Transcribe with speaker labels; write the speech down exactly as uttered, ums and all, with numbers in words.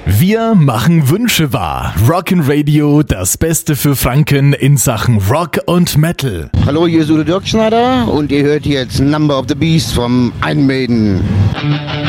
Speaker 1: Wir machen Wünsche wahr. Rock'n'Radio, das Beste für Franken in Sachen Rock und Metal.
Speaker 2: Hallo, hier ist Udo Dirkschneider und ihr hört jetzt Number of the Beast vom Iron Maiden.